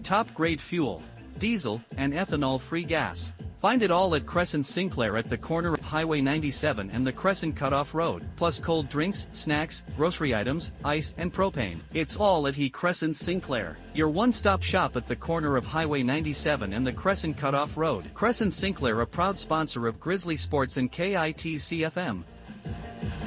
top-grade fuel, diesel, and ethanol-free gas. Find it all at Crescent Sinclair at the corner of Highway 97 and the Crescent Cutoff Road, plus cold drinks, snacks, grocery items, ice, and propane. It's all at He Crescent Sinclair, your one-stop shop at the corner of Highway 97 and the Crescent Cutoff Road. Crescent Sinclair, a proud sponsor of Grizzly Sports and KITCFM.